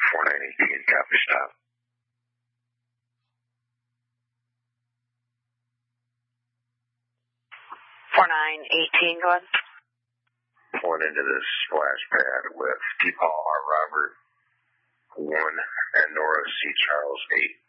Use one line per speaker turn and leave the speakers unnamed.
4918, copy, stop.
4918, go ahead.
Point into this splash pad with T. Paul R. Robert 1 and Nora C. Charles 8.